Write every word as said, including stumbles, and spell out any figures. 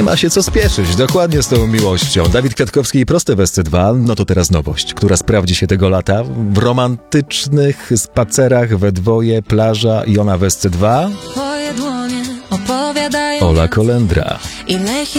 Nie ma się co spieszyć, dokładnie z tą miłością. Dawid Kwiatkowski i Proste w S C dwa, no to teraz nowość, która sprawdzi się tego lata w romantycznych spacerach we dwoje, plaża i ona w S C dwa. Twoje dłonie opowiadają Ola Kolendra. inne historie.